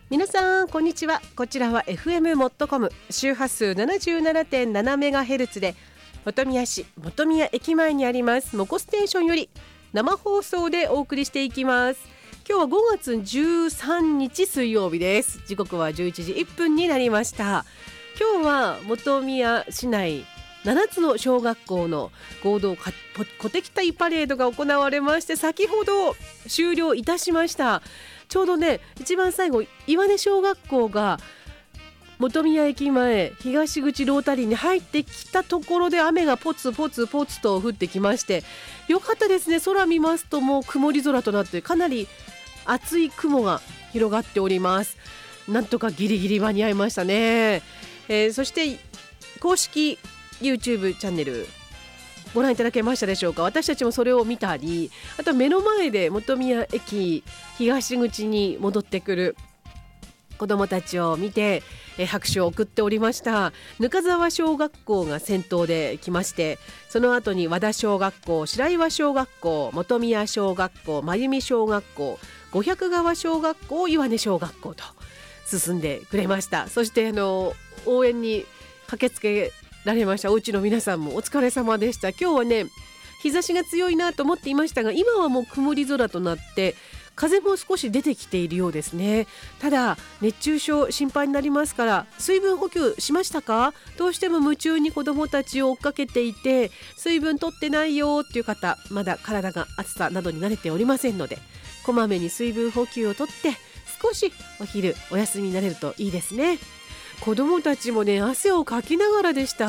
皆さんこんにちは。こちらは FM モットコム周波数 77.7MHz で本宮市本宮駅前にありますモコステーションより生放送でお送りしていきます。今日は5月13日水曜日です。時刻は11時1分になりました。今日は本宮市内7つの小学校の合同鼓笛隊パレードが行われまして、先ほど終了いたしました。ちょうどね、一番最後岩根小学校が本宮駅前東口ロータリーに入ってきたところで雨がポツポツポツと降ってきまして、よかったですね。空見ますともう曇り空となってかなり厚い雲が広がっております。なんとかギリギリ間に合いましたね。そして公式 YouTube チャンネルご覧いただけましたでしょうか。私たちもそれを見たり、あと目の前で本宮駅東口に戻ってくる子どもたちを見て拍手を送っておりました。額沢小学校が先頭で来まして、その後に和田小学校、白岩小学校、本宮小学校、真由美小学校、五百川小学校、岩根小学校と進んでくれました。そして応援に駆けつけられましたおうちの皆さんもお疲れ様でした。今日はね、日差しが強いなと思っていましたが、今はもう曇り空となって風も少し出てきているようですね。ただ熱中症心配になりますから、水分補給しましたか？どうしても夢中に子どもたちを追っかけていて水分取ってないよっていう方、まだ体が暑さなどに慣れておりませんので、こまめに水分補給をとって少しお昼お休みになれるといいですね。子どもたちもね、汗をかきながらでした。